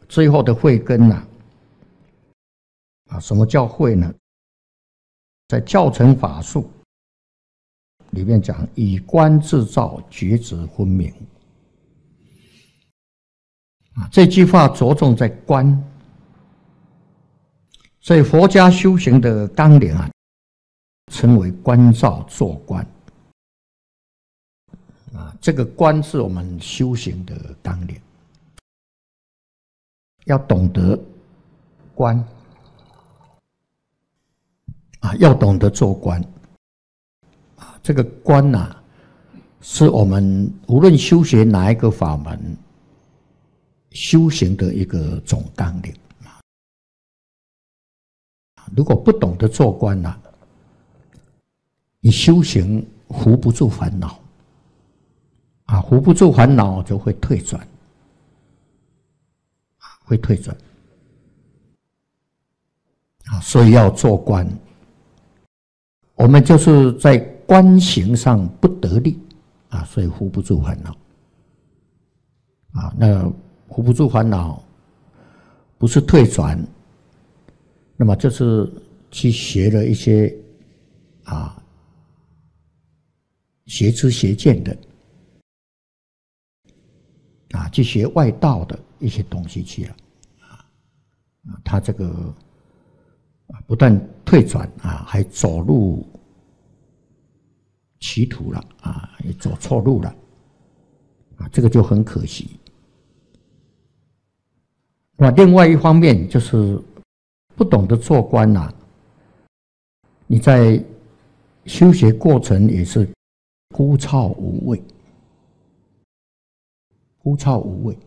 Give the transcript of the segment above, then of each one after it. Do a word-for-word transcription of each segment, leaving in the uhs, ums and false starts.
最后的慧根啊，啊，什么叫慧呢？在教程法术里面讲，以观自照，觉知分明。啊，这句话着重在观，所以佛家修行的纲领啊，称为观照坐观。啊，这个观是我们修行的纲领，要懂得观，啊，要懂得做观。啊，这个观呐、啊，是我们无论修学哪一个法门，修行的一个总纲领。如果不懂得做观呐、啊，你修行扶不住烦恼。啊，扶不住烦恼就会退转，会退转。啊，所以要做观。我们就是在观行上不得力，啊，所以扶不住烦恼。啊，那扶不住烦恼，不是退转，那么就是去学了一些啊邪知邪见的。啊，去学外道的一些东西去了，啊，他这个不但退转啊，还走入歧途了啊，也走错路了，啊，这个就很可惜。那另外一方面就是不懂得做观啊，你在修学过程也是枯燥无味。枯燥无味，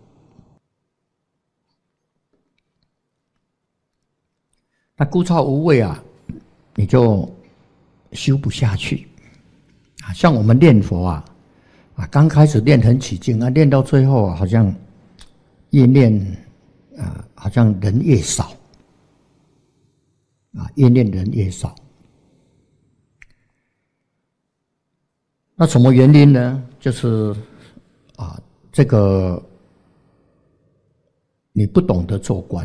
那枯燥无味啊，你就修不下去啊。像我们念佛啊，啊，刚开始练很起劲啊，练到最后啊，好像越练啊，好像人越少啊，越练人越少。那什么原因呢？就是啊。这个你不懂得做观，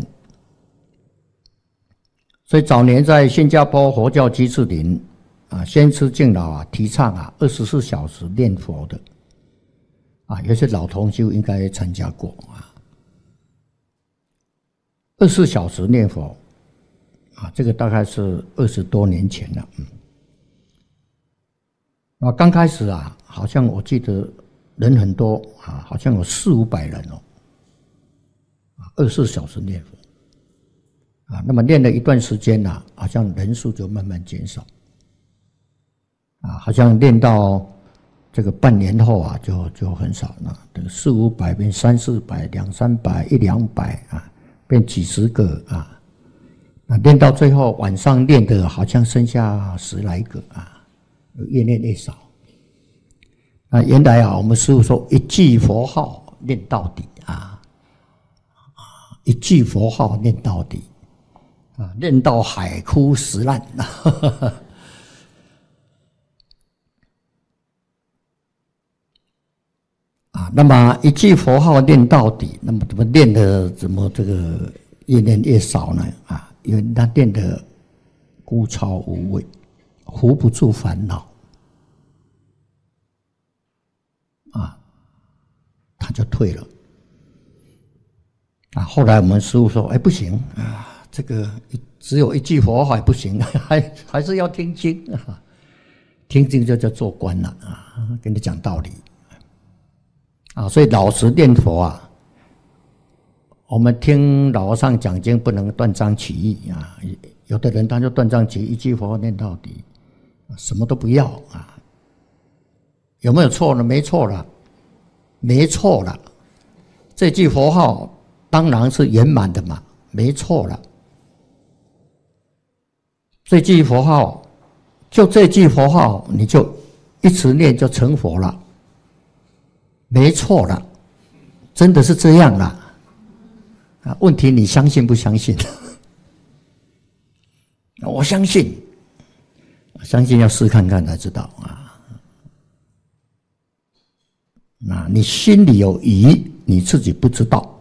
所以早年在新加坡佛教居士林啊，先师敬老啊提倡啊二十四小时念佛的啊，有些老同修应该参加过啊。二十四小时念佛啊，这个大概是二十多年前了，嗯。啊，刚开始啊，好像我记得。人很多啊，好像有四五百人哦，啊，二十四小时念佛，啊，那么念了一段时间呐、啊，好像人数就慢慢减少，啊，好像练到这个半年后啊，就就很少了，这个四五百变三四百、两三百、一两百啊，变几十个啊，啊，练到最后晚上练的好像剩下十来个啊，越练越少。啊，原来啊，我们师父说一句佛号念到底啊，一句佛号念到底啊，念到海枯石烂啊。那么一句佛号念到底，那么怎么练的怎么这个越练越少呢？啊，因为他练的枯燥无味，扶不住烦恼。啊，他就退了。啊，后来我们师父说：“哎，不行啊，这个只有一句佛号还不行，还还是要听经啊，听经就叫做观了啊，跟你讲道理啊。所以老实念佛啊，我们听老和尚讲经不能断章取义啊。有的人他就断章取义，一句佛号念到底，什么都不要啊。”有没有错呢？没错了，没错了。这句佛号当然是圆满的嘛，没错了。这句佛号，就这句佛号，你就一直念就成佛了，没错了，真的是这样了。啊，问题你相信不相信？我相信，相信要试看看才知道啊。啊，你心里有疑，你自己不知道。